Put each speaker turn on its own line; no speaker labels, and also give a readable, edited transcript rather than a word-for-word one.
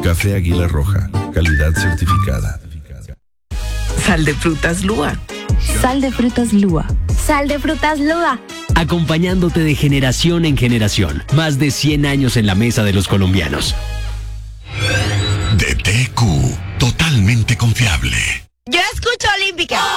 Café Águila Roja, calidad certificada.
Sal de frutas Lua.
Sal de frutas Lua.
Sal de frutas Lua.
Acompañándote de generación en generación. Más de 100 años en la mesa de los colombianos.
DTQ, totalmente confiable.
Yo escucho Olímpica.